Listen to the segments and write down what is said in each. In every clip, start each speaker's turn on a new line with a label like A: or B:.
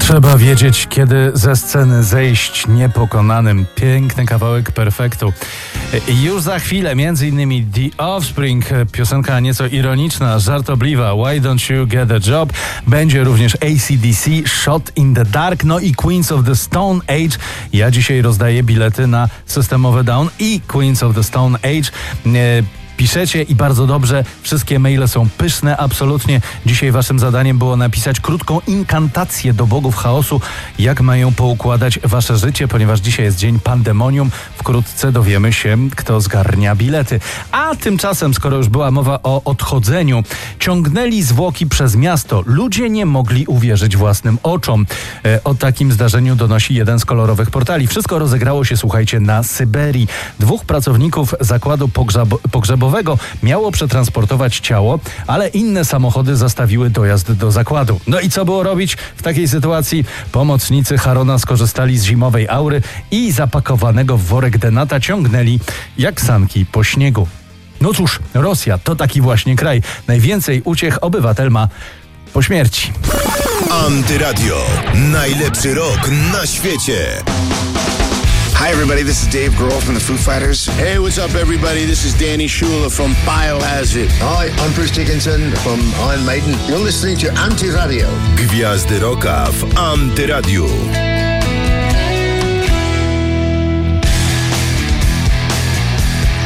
A: Trzeba wiedzieć, kiedy ze sceny zejść niepokonanym. Piękny kawałek perfektu. Już za chwilę, między innymi The Offspring, piosenka nieco ironiczna, żartobliwa, Why Don't You Get a Job. Będzie również AC/DC, Shot in the Dark, no i Queens of the Stone Age. Ja dzisiaj rozdaję bilety na Systemowy Down i Queens of the Stone Age. Piszecie i bardzo dobrze, wszystkie maile są pyszne, absolutnie. Dzisiaj waszym zadaniem było napisać krótką inkantację do bogów chaosu, jak mają poukładać wasze życie, ponieważ dzisiaj jest dzień pandemonium. Wkrótce dowiemy się, kto zgarnia bilety. A tymczasem, skoro już była mowa o odchodzeniu, ciągnęli zwłoki przez miasto. Ludzie nie mogli uwierzyć własnym oczom. O takim zdarzeniu donosi jeden z kolorowych portali. Wszystko rozegrało się, słuchajcie, na Syberii. 2 pracowników zakładu pogrzebowego miało przetransportować ciało, ale inne samochody zastawiły dojazd do zakładu. No i co było robić w takiej sytuacji? Pomocnicy Harona skorzystali z zimowej aury i zapakowanego w worek denata ciągnęli jak sanki po śniegu. No cóż, Rosja to taki właśnie kraj. Najwięcej uciech obywatel ma po śmierci.
B: Antyradio. Najlepszy rok na świecie.
C: Hi everybody, this is Dave Grohl from the Foo Fighters.
D: Hey, what's up everybody? This is Danny Schuler from Biohazard.
E: Hi, I'm Bruce Dickinson from Iron Maiden. You're listening to Antyradio.
B: Gwiazdy roka w Antyradiu.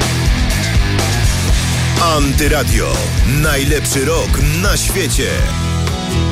B: Antyradio. Najlepszy rok na świecie.